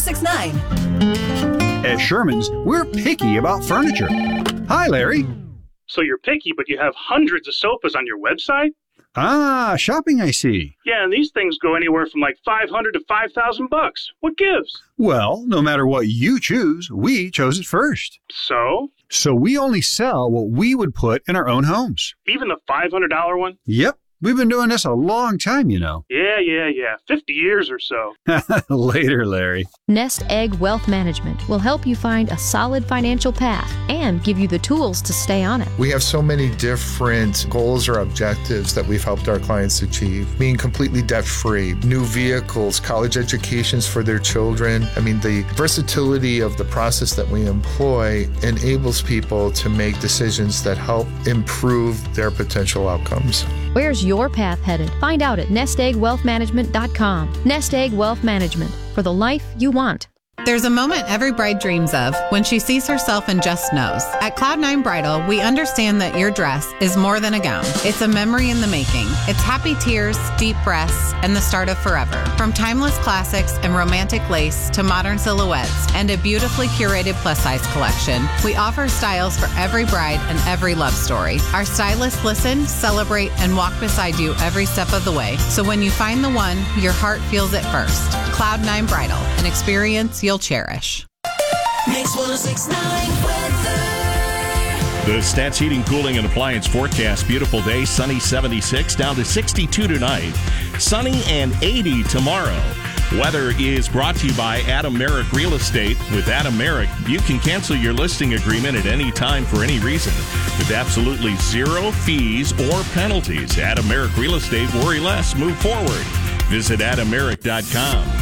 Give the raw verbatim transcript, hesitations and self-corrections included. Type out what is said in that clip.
six nine. At Sherman's, we're picky about furniture. Hi, Larry. So you're picky, but you have hundreds of sofas on your website? Ah, shopping, I see. Yeah, and these things go anywhere from like five hundred to five thousand bucks. What gives? Well, no matter what you choose, we chose it first. So? So we only sell what we would put in our own homes. Even the five hundred dollars one? Yep. We've been doing this a long time, you know. Yeah, yeah, yeah. fifty years or so. Later, Larry. Nest Egg Wealth Management will help you find a solid financial path and give you the tools to stay on it. We have so many different goals or objectives that we've helped our clients achieve. Being completely debt-free, new vehicles, college educations for their children. I mean, the versatility of the process that we employ enables people to make decisions that help improve their potential outcomes. Where's your path headed? Find out at nest egg wealth management dot com. Nest Egg Wealth Management, for the life you want. There's a moment every bride dreams of when she sees herself and just knows. At Cloud nine Bridal, we understand that your dress is more than a gown. It's a memory in the making. It's happy tears, deep breaths, and the start of forever. From timeless classics and romantic lace to modern silhouettes and a beautifully curated plus-size collection, we offer styles for every bride and every love story. Our stylists listen, celebrate, and walk beside you every step of the way. So when you find the one, your heart feels it first. Cloud nine Bridal, an experience you'll cherish. Mix one oh six point nine weather. The Stats Heating, Cooling, and Appliance forecast. Beautiful day, sunny seventy-six, down to sixty-two tonight. Sunny and eighty tomorrow. Weather is brought to you by Adam Merrick Real Estate. With Adam Merrick, you can cancel your listing agreement at any time for any reason with absolutely zero fees or penalties. Adam Merrick Real Estate. Worry less. Move forward. Visit adam merrick dot com.